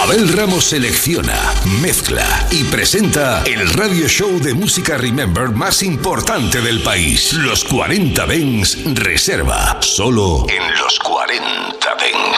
Abel Ramos selecciona, mezcla y presenta el radio show de música Remember más importante del país. Los 40 Dents Reserva. Solo en los 40 Dents.